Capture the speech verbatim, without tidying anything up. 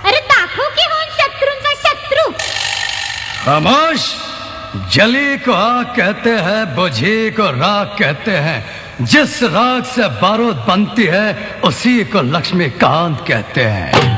अरे दाखव की होऊन शत्रूंचा शत्रू. खामोश. जली को आग कहते हैं, बुझी को राख कहते हैं. जिस राग से बारूद बनती है उसी को लक्ष्मीकांत कहते हैं.